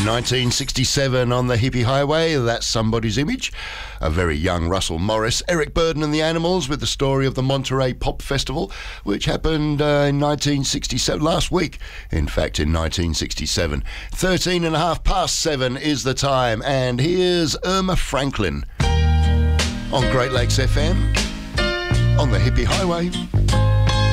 1967 on the Hippie Highway, that's Somebody's Image. A very young Russell Morris, Eric Burdon and the Animals with the story of the Monterey Pop Festival, which happened in 1967, last week, in fact, in 1967. 13 and a half past 7 is the time, and here's Irma Franklin on Great Lakes FM on the Hippie Highway.